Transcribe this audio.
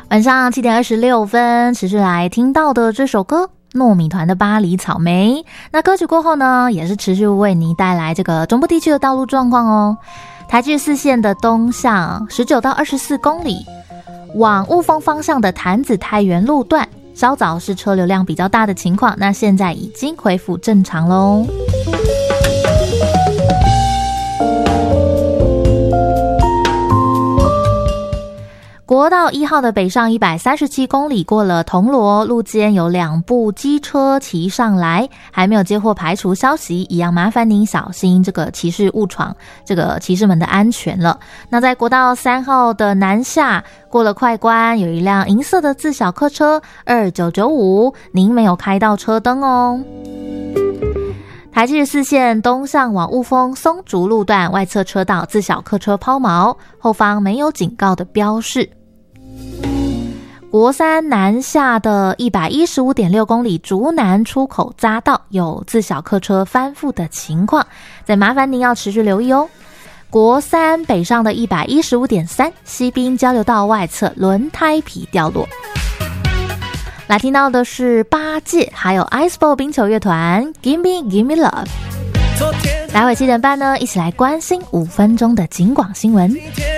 晚上7点26分，持续来听到的这首歌，糯米团的巴黎草莓。那歌曲过后呢，也是持续为您带来这个中部地区的道路状况哦。台至4线的东向19到24公里，往雾峰方向的潭子太原路段，稍早是车流量比较大的情况，那现在已经恢复正常咯。国道1号的北上137公里，过了铜锣路间有2部机车骑上来，还没有接获排除消息，一样麻烦您小心这个骑士误闯这个骑士们的安全了。那在国道3号的南下，过了快关，有一辆银色的自小客车2995，您没有开到车灯哦。台至4线东向往雾峰松竹路段外侧车道自小客车抛锚，后方没有警告的标示。国3南下的115.6公里竹南出口匝道有自小客车翻覆的情况，再麻烦您要持续留意哦。国3北上的115.3西滨交流道外侧轮胎皮掉落。来听到的是八戒还有 Iceball 冰球乐团 Give Me Give Me Love。 待会7点半呢，一起来关心5分钟的警广新闻。